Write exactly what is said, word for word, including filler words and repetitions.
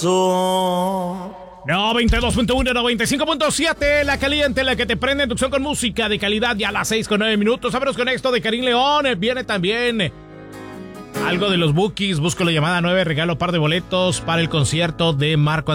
noventa y dos punto uno, noventa y cinco punto siete, la caliente, la que te prende, inducción con música de calidad ya a las seis con nueve minutos. Vámonos con esto de Karim León. Viene también algo de los Bookies. Busco la llamada nueve, regalo par de boletos para el concierto de Marco